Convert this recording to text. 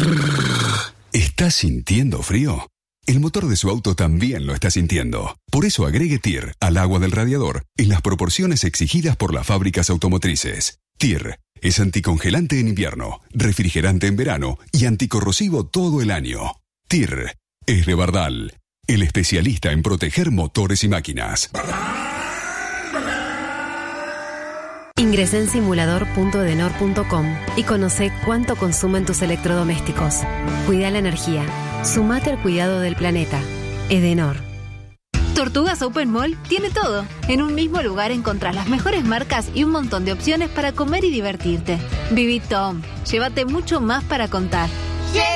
¿Estás sintiendo frío? El motor de su auto también lo está sintiendo. Por eso agregue TIR al agua del radiador en las proporciones exigidas por las fábricas automotrices. TIR es anticongelante en invierno, refrigerante en verano y anticorrosivo todo el año. TIR es de Bardal, el especialista en proteger motores y máquinas. Ingresá en simulador.edenor.com y conoce cuánto consumen tus electrodomésticos. Cuida la energía. Sumate al cuidado del planeta. Edenor. Tortugas Open Mall tiene todo. En un mismo lugar encontrás las mejores marcas y un montón de opciones para comer y divertirte. Viví Tom. Llévate mucho más para contar.